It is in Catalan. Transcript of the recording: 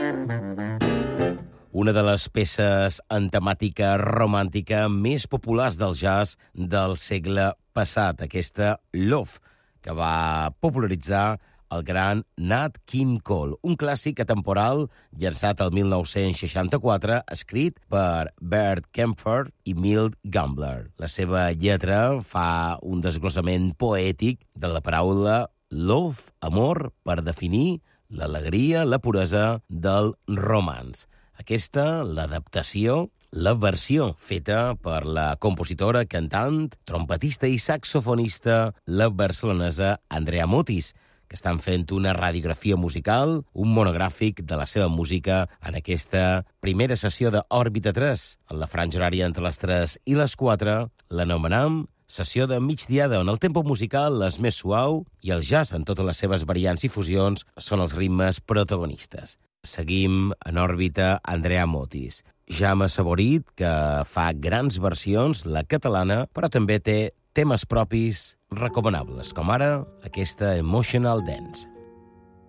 Una de les peces en temàtica romàntica més populars del jazz del segle passat, aquesta Love, que va popularitzar el gran Nat King Cole, un clàssic atemporal llançat el 1964, escrit per Bert Kaempfert i Milt Gambler. La seva lletra fa un desglossament poètic de la paraula love, amor, per definir l'alegria, la puresa del romance. Aquesta, l'adaptació, la versió feta per la compositora, cantant, trompetista i saxofonista, la barcelonesa Andrea Mutis, que estan fent una radiografia musical, un monogràfic de la seva música en aquesta primera sessió d'Òrbita 3. En la franja horària entre les 3 i les 4 l'anomenam sessió de migdiada, on el tempo musical és més suau i el jazz, en totes les seves variants i fusions, són els ritmes protagonistes. Seguim en òrbita Andrea Mutis. Ja m'ha assaborit que fa grans versions, la catalana, però també té temes propis recomanables, com ara aquesta Emotional Dance.